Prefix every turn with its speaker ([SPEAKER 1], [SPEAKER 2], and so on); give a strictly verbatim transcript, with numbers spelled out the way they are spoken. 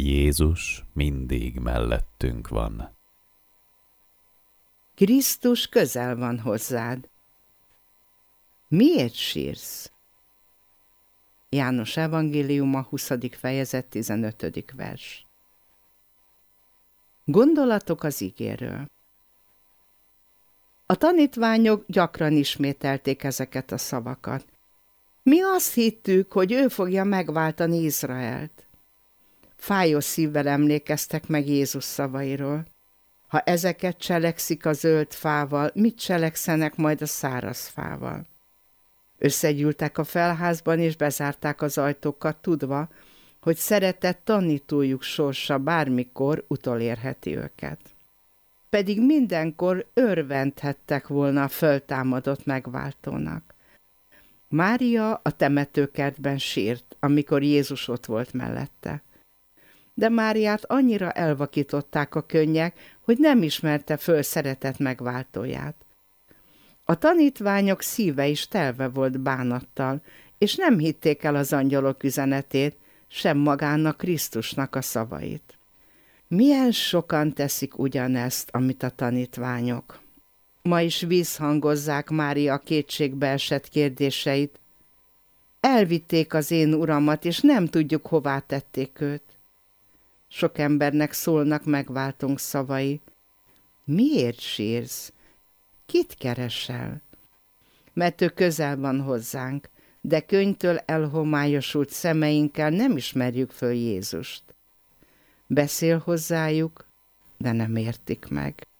[SPEAKER 1] Jézus mindig mellettünk van.
[SPEAKER 2] Krisztus közel van hozzád. Miért sírsz? János evangéliuma, huszadik fejezet, tizenötödik vers. Gondolatok az igéről. A tanítványok gyakran ismételték ezeket a szavakat. Mi azt hittük, hogy ő fogja megváltani Izraelt. Fájó szívvel emlékeztek meg Jézus szavairól. Ha ezeket cselekszik a zöld fával, mit cselekszenek majd a száraz fával? Összegyűltek a felházban, és bezárták az ajtókat, tudva, hogy szeretett tanítójuk sorsa bármikor utolérheti őket. Pedig mindenkor örvendhettek volna a föltámadott megváltónak. Mária a temetőkertben sírt, amikor Jézus ott volt mellette. De Máriát annyira elvakították a könnyek, hogy nem ismerte föl szeretett megváltóját. A tanítványok szíve is telve volt bánattal, és nem hitték el az angyalok üzenetét, sem magának Krisztusnak a szavait. Milyen sokan teszik ugyanezt, amit a tanítványok. Ma is visszhangozzák Mária kétségbe esett kérdéseit. Elvitték az én uramat, és nem tudjuk, hová tették őt. Sok embernek szólnak megváltónk szavai. Miért sírsz? Kit keresel? Mert ő közel van hozzánk, de könnytől elhomályosult szemeinkkel nem ismerjük föl Jézust. Beszél hozzájuk, de nem értik meg.